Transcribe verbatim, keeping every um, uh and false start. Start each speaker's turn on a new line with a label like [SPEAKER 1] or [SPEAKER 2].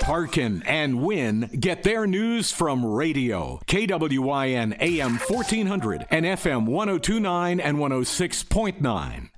[SPEAKER 1] Parkin and Wynn get their news from radio. K W I N A M fourteen hundred and F M one oh two point nine and one oh six point nine.